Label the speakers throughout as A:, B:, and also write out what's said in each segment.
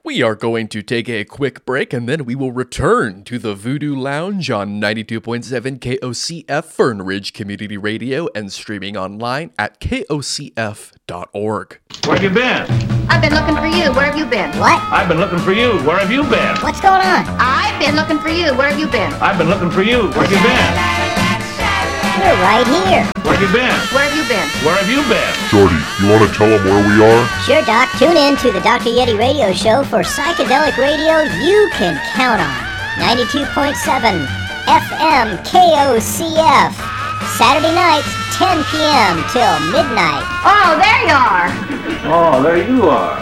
A: We are going to take a quick break and then we will return to the Voodoo Lounge on 92.7 KOCF Fern Ridge Community Radio and streaming online at kocf.org.
B: Where have you been?
C: I've been looking for you. Where have you been?
D: What?
B: I've been looking for you. Where have you been?
D: What's going on?
C: I've been looking for you. Where have you been?
B: I've been looking for you. Where have you been?
D: We're right here.
B: Where have you been?
C: Where have you been?
B: Where have you been?
E: Shorty, you want to tell them where we are?
D: Sure, Doc. Tune in to the Dr. Yeti Radio Show for psychedelic radio you can count on. 92.7 FM KOCF. Saturday nights, 10 p.m. till midnight.
C: Oh, there you are.
B: Oh, there you are.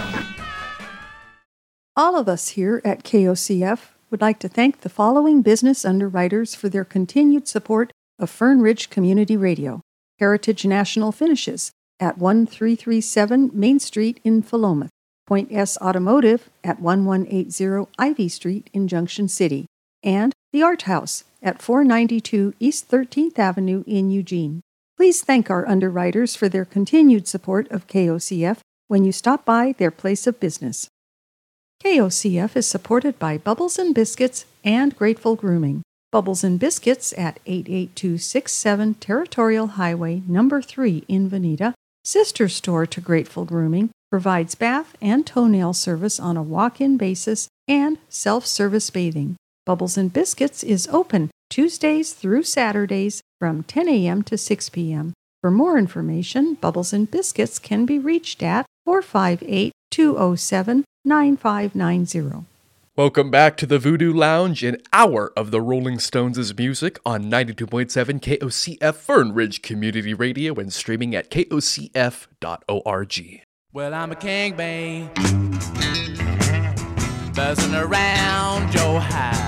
F: All of us here at KOCF would like to thank the following business underwriters for their continued support of Fern Ridge Community Radio. Heritage National Finishes at 1337 Main Street in Philomath. Point S Automotive at 1180 Ivy Street in Junction City. And The Art House at 492 East 13th Avenue in Eugene. Please thank our underwriters for their continued support of KOCF when you stop by their place of business. KOCF is supported by Bubbles and Biscuits and Grateful Grooming. Bubbles and Biscuits at 88267 Territorial Highway No. 3 in Veneta, sister store to Grateful Grooming, provides bath and toenail service on a walk-in basis and self-service bathing. Bubbles and Biscuits is open Tuesdays through Saturdays from 10 a.m. to 6 p.m. For more information, Bubbles and Biscuits can be reached at 458-207-9590.
A: Welcome back to the Voodoo Lounge, an hour of the Rolling Stones' music on 92.7 KOCF Fern Ridge Community Radio and streaming at kocf.org.
G: Well, I'm a king, babe, buzzing around your house.